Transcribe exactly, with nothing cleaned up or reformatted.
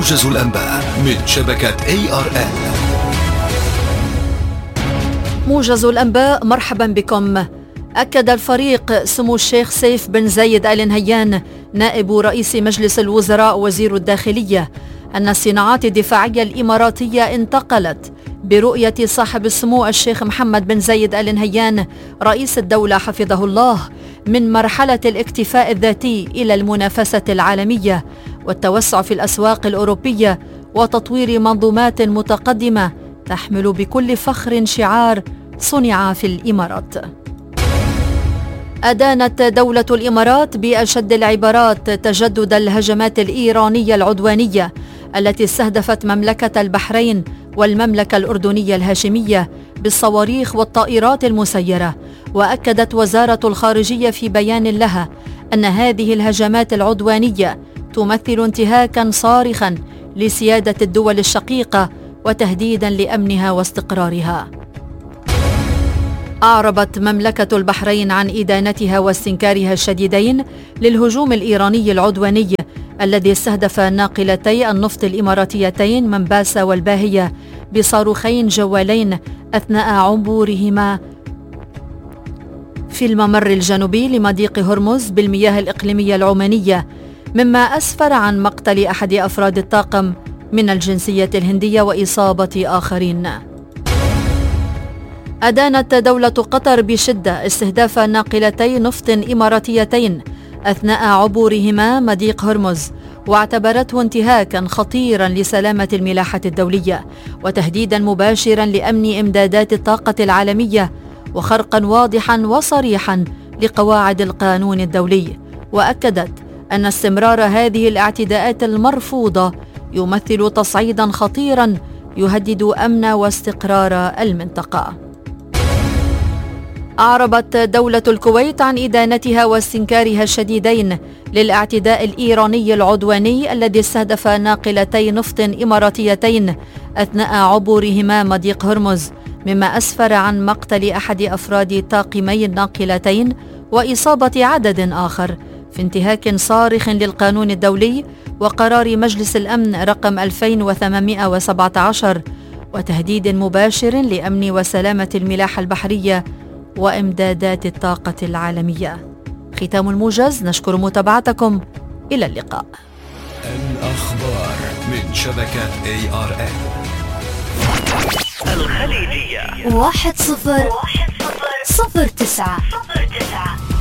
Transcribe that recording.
موجز الأنباء من شبكة إيه آر إل. موجز الأنباء، مرحبا بكم. أكد الفريق سمو الشيخ سيف بن زايد آل نهيان نائب رئيس مجلس الوزراء وزير الداخلية أن الصناعات الدفاعية الإماراتية انتقلت برؤية صاحب السمو الشيخ محمد بن زايد آل نهيان رئيس الدولة حفظه الله من مرحلة الاكتفاء الذاتي إلى المنافسة العالمية والتوسع في الأسواق الأوروبية وتطوير منظومات متقدمة تحمل بكل فخر شعار صنع في الإمارات. أدانت دولة الإمارات بأشد العبارات تجدد الهجمات الإيرانية العدوانية التي استهدفت مملكة البحرين والمملكة الأردنية الهاشمية بالصواريخ والطائرات المسيرة. وأكدت وزارة الخارجية في بيان لها أن هذه الهجمات العدوانية تمثل انتهاكا صارخا لسيادة الدول الشقيقة وتهديدا لأمنها واستقرارها. أعربت مملكة البحرين عن إدانتها واستنكارها الشديدين للهجوم الإيراني العدواني الذي استهدف ناقلتي النفط الإماراتيتين منباسة والباهية بصاروخين جوالين أثناء عبورهما في الممر الجنوبي لمضيق هرمز بالمياه الإقليمية العمانية، مما أسفر عن مقتل أحد أفراد الطاقم من الجنسية الهندية وإصابة آخرين. أدانت دولة قطر بشدة استهداف ناقلتي نفط إماراتيتين أثناء عبورهما مضيق هرمز، واعتبرته انتهاكا خطيرا لسلامة الملاحة الدولية وتهديدا مباشرا لأمن إمدادات الطاقة العالمية وخرقا واضحا وصريحا لقواعد القانون الدولي. وأكدت أن استمرار هذه الاعتداءات المرفوضة يمثل تصعيدا خطيرا يهدد أمن واستقرار المنطقة. أعربت دولة الكويت عن إدانتها واستنكارها الشديدين للاعتداء الإيراني العدواني الذي استهدف ناقلتي نفط إماراتيتين أثناء عبورهما مضيق هرمز، مما أسفر عن مقتل أحد أفراد طاقمي الناقلتين وإصابة عدد آخر في انتهاك صارخ للقانون الدولي وقرار مجلس الأمن رقم ألفين وثمانمائة وسبعة عشر وتهديد مباشر لأمن وسلامة الملاحة البحرية وإمدادات الطاقة العالمية. ختام الموجز، نشكر متابعتكم، إلى اللقاء. الأخبار من شبكة إيه آر إل. الخليجية واحد صفر صفر تسعة.